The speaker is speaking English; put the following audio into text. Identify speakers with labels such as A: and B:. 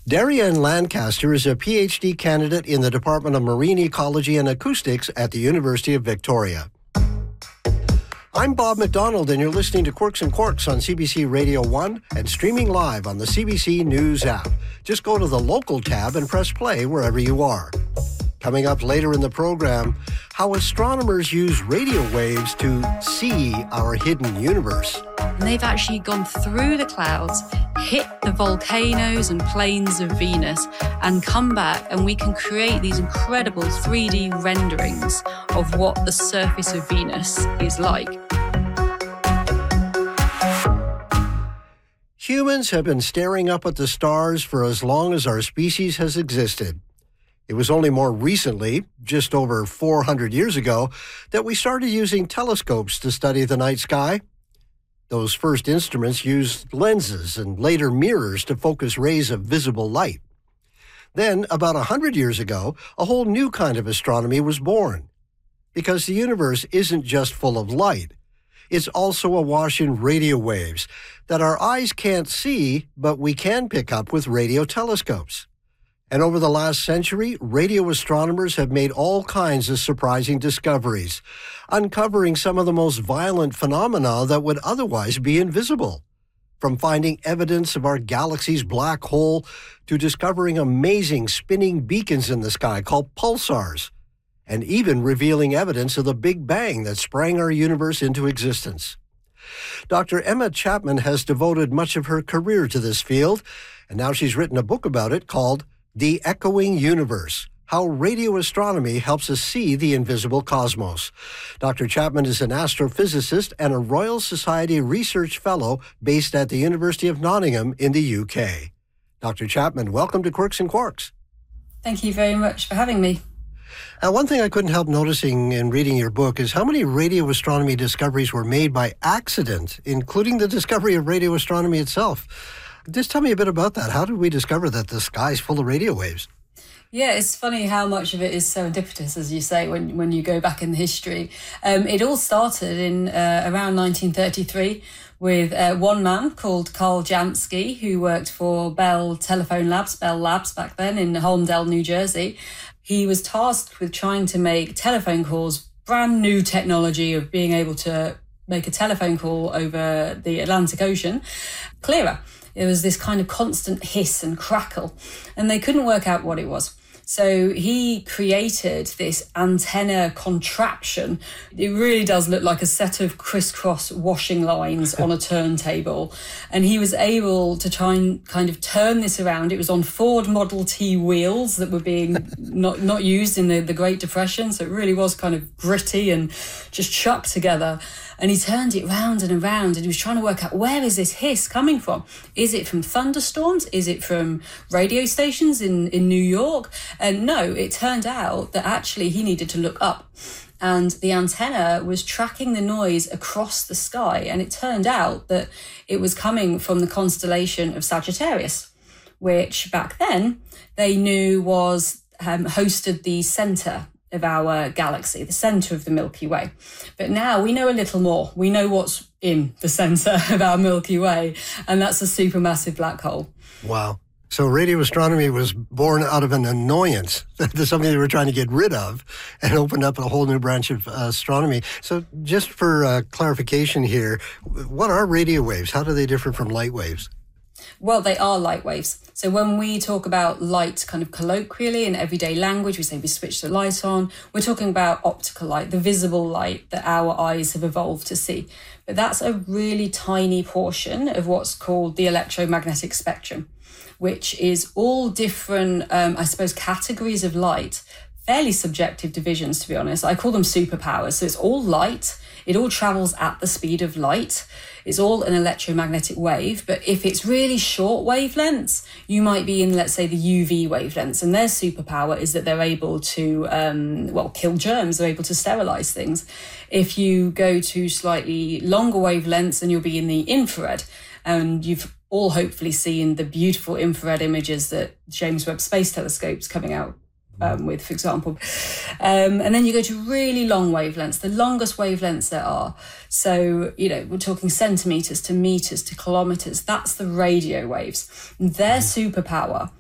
A: Darian Lancaster is a PhD candidate in the Department of Marine Ecology and Acoustics at the University of Victoria. I'm Bob McDonald, and you're listening to Quirks and Quarks on CBC Radio 1 and streaming live on the CBC News app. Just go to the local tab and press play wherever you are. Coming up later in the program, how astronomers use radio waves to see our hidden universe.
B: And they've actually gone through the clouds, hit the volcanoes and plains of Venus, and come back, and we can create these incredible 3D renderings of what the surface of Venus is like.
A: Humans have been staring up at the stars for as long as our species has existed. It was only more recently, just over 400 years ago, that we started using telescopes to study the night sky. Those first instruments used lenses and later mirrors to focus rays of visible light. Then, about 100 years ago, a whole new kind of astronomy was born. Because the universe isn't just full of light. It's also awash in radio waves that our eyes can't see, but we can pick up with radio telescopes. And over the last century, radio astronomers have made all kinds of surprising discoveries, uncovering some of the most violent phenomena that would otherwise be invisible. From finding evidence of our galaxy's black hole to discovering amazing spinning beacons in the sky called pulsars, and even revealing evidence of the Big Bang that sprang our universe into existence. Dr. Emma Chapman has devoted much of her career to this field, and now she's written a book about it called The Echoing Universe: How Radio Astronomy Helps Us See the Invisible Cosmos. Dr. Chapman is an astrophysicist and a Royal Society Research Fellow based at the University of Nottingham in the UK. Dr. Chapman, welcome to Quirks and Quarks.
B: Thank you very much for having me.
A: One thing I couldn't help noticing in reading your book is how many radio astronomy discoveries were made by accident, including the discovery of radio astronomy itself. Just tell me a bit about that. How did we discover that the sky's full of radio waves?
B: Yeah, it's funny how much of it is serendipitous, as you say, when you go back in history. It all started in around 1933 with one man called Carl Jansky, who worked for Bell Telephone Labs, Bell Labs back then in Holmdel, New Jersey. He was tasked with trying to make telephone calls, brand new technology of being able to make a telephone call over the Atlantic Ocean, clearer. It was this kind of constant hiss and crackle, and they couldn't work out what it was. So he created this antenna contraption. It really does look like a set of crisscross washing lines on a turntable. And he was able to try and kind of turn this around. It was on Ford Model T wheels that were being not used in the Great Depression. So it really was kind of gritty and just chucked together. And he turned it round and around, and he was trying to work out, where is this hiss coming from? Is it from thunderstorms? Is it from radio stations in New York? And no, it turned out that actually he needed to look up. And the antenna was tracking the noise across the sky. And it turned out that it was coming from the constellation of Sagittarius, which back then they knew was hosted the center of our galaxy, the center of the Milky Way. But now we know a little more. We know what's in the center of our Milky Way, and that's a supermassive black hole.
A: Wow. So radio astronomy was born out of an annoyance to something they were trying to get rid of, and opened up a whole new branch of astronomy. So just for clarification here, what are radio waves? How do they differ from light waves?
B: Well, they are light waves. So when we talk about light kind of colloquially in everyday language, we say we switch the light on. We're talking about optical light, the visible light that our eyes have evolved to see. But that's a really tiny portion of what's called the electromagnetic spectrum, which is all different, I suppose, categories of light, fairly subjective divisions, to be honest. I call them superpowers. So it's all light. It all travels at the speed of light. It's all an electromagnetic wave. But if it's really short wavelengths, you might be in, let's say, the UV wavelengths. And their superpower is that they're able to, kill germs. They're able to sterilize things. If you go to slightly longer wavelengths, then you'll be in the infrared. And you've all hopefully seen the beautiful infrared images that James Webb Space Telescope's coming out with, for example. And then you go to really long wavelengths, the longest wavelengths there are. So, we're talking centimeters to meters to kilometers. That's the radio waves. Their superpower